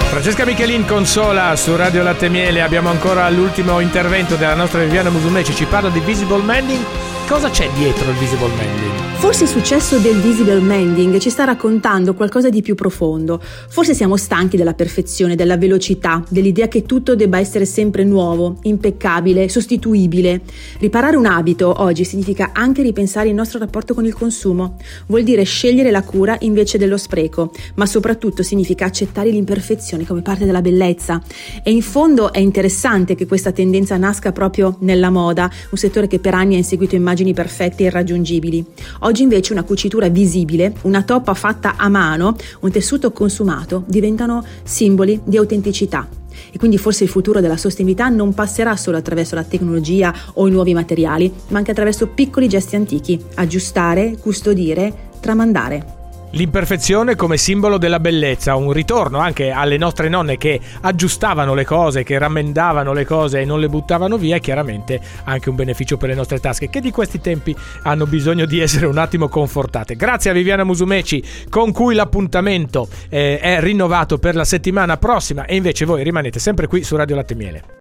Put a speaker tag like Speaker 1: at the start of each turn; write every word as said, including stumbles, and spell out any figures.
Speaker 1: Francesca Michelin consola su Radio Latte Miele. Abbiamo ancora l'ultimo intervento della nostra Viviana Musumeci, ci parla di visible mending. Cosa c'è dietro il visible mending?
Speaker 2: Forse il successo del visible mending ci sta raccontando qualcosa di più profondo. Forse siamo stanchi della perfezione, della velocità, dell'idea che tutto debba essere sempre nuovo, impeccabile, sostituibile. Riparare un abito oggi significa anche ripensare il nostro rapporto con il consumo. Vuol dire scegliere la cura invece dello spreco, ma soprattutto significa accettare l'imperfezione come parte della bellezza. E in fondo è interessante che questa tendenza nasca proprio nella moda, un settore che per anni ha inseguito immagini perfette e irraggiungibili. Oggi invece una cucitura visibile, una toppa fatta a mano, un tessuto consumato diventano simboli di autenticità. E quindi forse il futuro della sostenibilità non passerà solo attraverso la tecnologia o i nuovi materiali, ma anche attraverso piccoli gesti antichi: aggiustare, custodire, tramandare.
Speaker 1: L'imperfezione come simbolo della bellezza, un ritorno anche alle nostre nonne che aggiustavano le cose, che rammendavano le cose e non le buttavano via, e chiaramente anche un beneficio per le nostre tasche, che di questi tempi hanno bisogno di essere un attimo confortate. Grazie a Viviana Musumeci, con cui l'appuntamento eh, è rinnovato per la settimana prossima, e invece voi rimanete sempre qui su Radio Latte Miele.